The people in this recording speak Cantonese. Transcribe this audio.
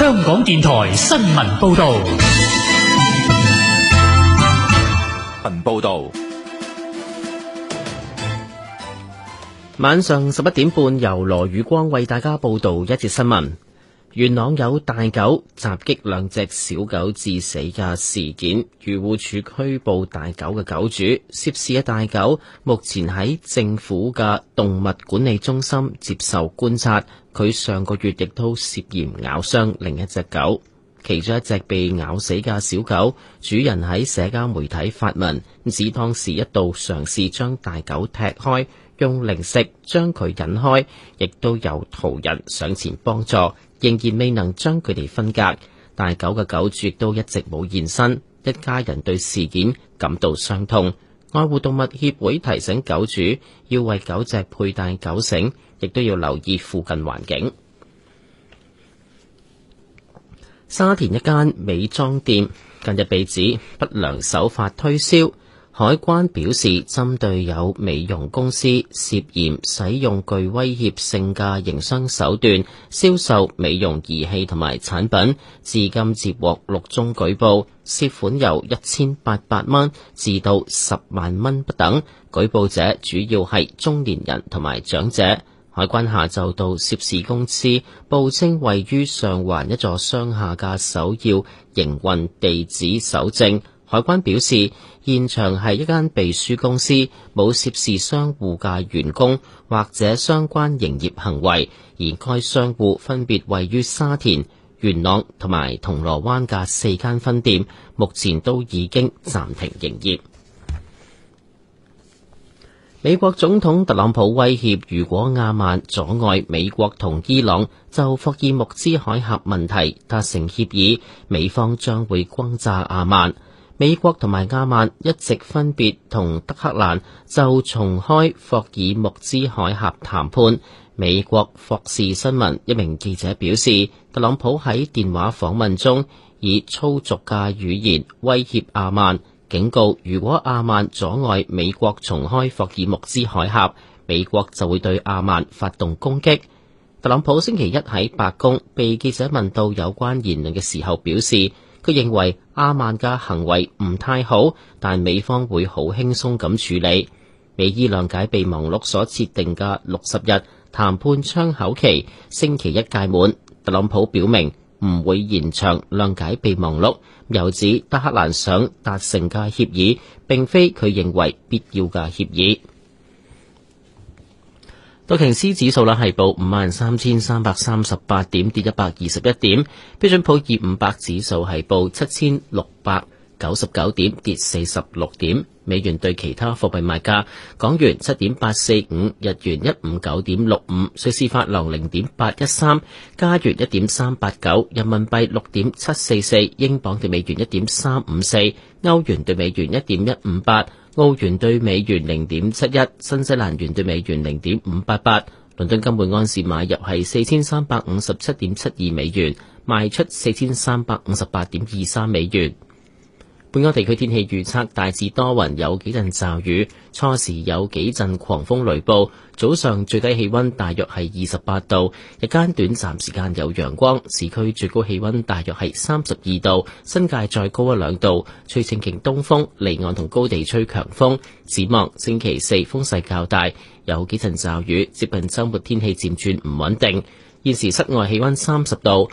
香港電台新聞報道。 晚上11點半，由羅宇光為大家報道一節新聞。元朗有大狗襲擊兩隻小狗致死嘅事件，漁護署拘捕大狗嘅狗主，涉事嘅大狗目前喺政府嘅動物管理中心接受觀察。佢上個月亦都涉嫌咬傷另一隻狗，其中一隻被咬死嘅小狗，主人喺社交媒體發文，指當時一度嘗試將大狗踢開，用零食將佢引開，亦都有途人上前幫助，仍然未能將佢哋分隔。大狗嘅狗主亦都一直冇現身，一家人對事件感到傷痛。愛護動物協會提醒狗主要為狗隻佩戴狗繩，亦都要留意附近環境。沙田一間美妝店近日被指不良手法推銷，海關表示針對有美容公司涉嫌使用具威脅性嘅營商手段銷售美容儀器同埋產品，至今接獲6宗舉報，涉款由1800蚊至到10萬蚊不等，舉報者主要係中年人同埋長者。海關下晝到涉事公司報稱位於上環一座商廈嘅首要營運地址搜證。海關表示，現場係一間秘書公司，冇涉事商戶嘅員工或者相關營業行為，而該商戶分別位於沙田、元朗同埋銅鑼灣嘅4間分店，目前都已經暫停營業。美國總統特朗普威脅，如果阿曼阻礙美國同伊朗就霍爾木茲海峽問題達成協議，美方將會轟炸阿曼。美國同埋阿曼一直分別同德黑蘭就重開霍爾木茲海峽談判。美國霍士新聞一名記者表示，特朗普喺電話訪問中以粗俗嘅語言威脅阿曼，警告如果阿曼阻礙美國重開霍爾木茲海峽，美國就會對阿曼發動攻擊。特朗普星期一喺白宮被記者問到有關言論嘅時候表示，佢認為阿曼嘅行為唔太好，但美方會好輕鬆咁處理。美伊諒解備忘錄所設定嘅60日談判窗口期星期一屆滿，特朗普表明唔會延長諒解備忘錄，又指德黑蘭想達成嘅協議並非佢認為必要嘅協議。道瓊斯指數係報53,338點，跌121點。標準普爾500指數係報7,699點，跌46點。美元對其他貨幣賣價：港元7.845，日元159.65，瑞士法郎0.813，加元1.389，人民幣6.744，英鎊對美元1.354，歐元對美元1.158。澳元對美元0.71，新西蘭元對美元0.588，倫敦金每安士買入係4357.72美元，賣出4358.23美元。本港地區天氣預測大致多雲，有幾陣驟雨，初時有幾陣狂風雷暴，早上最低氣溫大約係28度，日間短暫時間有陽光，市區最高氣溫大約係32度，新界再高1-2度，吹清勁東風，離岸同高地吹強風。展望星期四風勢較大，有幾陣驟雨，接近週末天氣漸轉唔穩定。現時室外氣溫30度。